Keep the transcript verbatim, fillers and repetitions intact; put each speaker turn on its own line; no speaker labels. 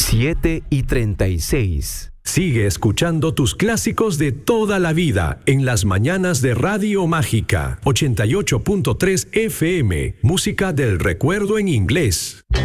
siete y treinta y seis.
Sigue escuchando tus clásicos de toda la vida en las mañanas de Radio Mágica ochenta y ocho punto tres F M, música del recuerdo en inglés.